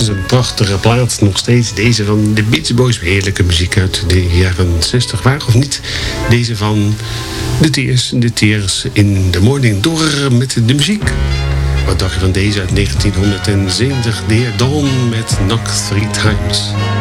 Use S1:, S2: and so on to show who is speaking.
S1: is een prachtige plaat. Nog steeds deze van de Beach Boys. Heerlijke muziek uit de jaren 60. Waar of niet deze van de Tears in the Morning. Door met de muziek. Wat dacht je van deze uit 1970? Dear Dawn met Knock 3 Times.